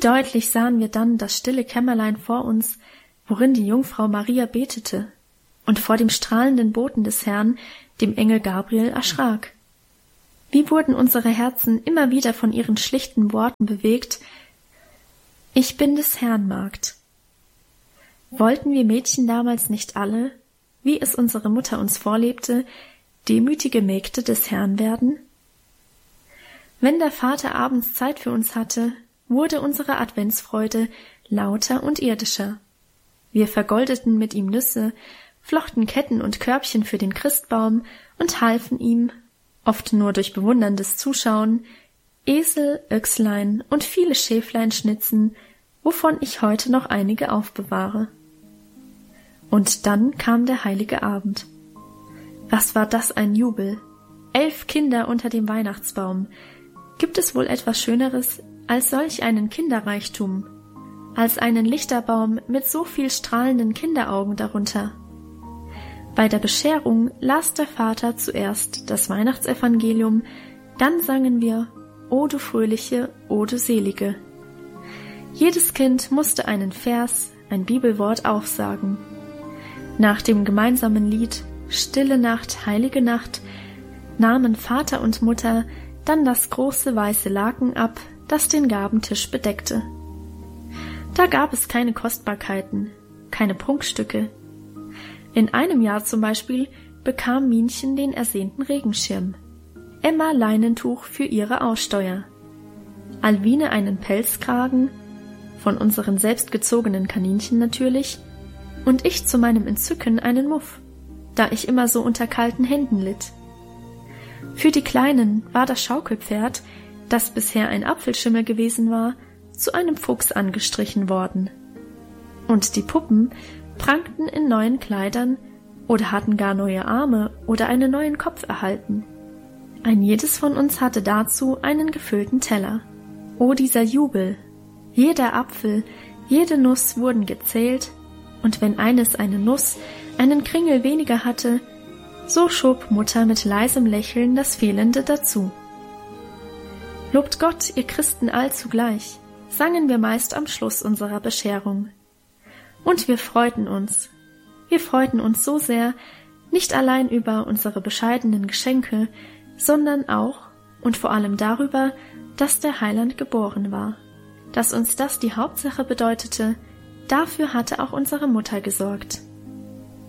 deutlich sahen wir dann das stille Kämmerlein vor uns, worin die Jungfrau Maria betete und vor dem strahlenden Boten des Herrn, dem Engel Gabriel, erschrak. Wie wurden unsere Herzen immer wieder von ihren schlichten Worten bewegt: Ich bin des Herrn Magd. Wollten wir Mädchen damals nicht alle, wie es unsere Mutter uns vorlebte, demütige Mägde des Herrn werden? Wenn der Vater abends Zeit für uns hatte, wurde unsere Adventsfreude lauter und irdischer. Wir vergoldeten mit ihm Nüsse, flochten Ketten und Körbchen für den Christbaum und halfen ihm, oft nur durch bewunderndes Zuschauen, Esel, Öchslein und viele Schäflein schnitzen, wovon ich heute noch einige aufbewahre. Und dann kam der heilige Abend. Was war das ein Jubel! 11 Kinder unter dem Weihnachtsbaum. Gibt es wohl etwas Schöneres als solch einen Kinderreichtum, als einen Lichterbaum mit so viel strahlenden Kinderaugen darunter? Bei der Bescherung las der Vater zuerst das Weihnachtsevangelium, dann sangen wir »O du Fröhliche, o du Selige«. Jedes Kind musste einen Vers, ein Bibelwort aufsagen. Nach dem gemeinsamen Lied »Stille Nacht, heilige Nacht« nahmen Vater und Mutter dann das große weiße Laken ab, das den Gabentisch bedeckte. Da gab es keine Kostbarkeiten, keine Prunkstücke. In einem Jahr zum Beispiel bekam Minchen den ersehnten Regenschirm, Emma Leinentuch für ihre Aussteuer, Alwine einen Pelzkragen, von unseren selbstgezogenen Kaninchen natürlich, und ich zu meinem Entzücken einen Muff, da ich immer so unter kalten Händen litt. Für die Kleinen war das Schaukelpferd, das bisher ein Apfelschimmel gewesen war, zu einem Fuchs angestrichen worden. Und die Puppen prangten in neuen Kleidern oder hatten gar neue Arme oder einen neuen Kopf erhalten. Ein jedes von uns hatte dazu einen gefüllten Teller. O dieser Jubel! Jeder Apfel, jede Nuss wurden gezählt, und wenn eines eine Nuss, einen Kringel weniger hatte, so schob Mutter mit leisem Lächeln das Fehlende dazu. Lobt Gott, ihr Christen allzugleich, sangen wir meist am Schluss unserer Bescherung. Und wir freuten uns so sehr, nicht allein über unsere bescheidenen Geschenke, sondern auch und vor allem darüber, dass der Heiland geboren war. Dass uns das die Hauptsache bedeutete, dafür hatte auch unsere Mutter gesorgt.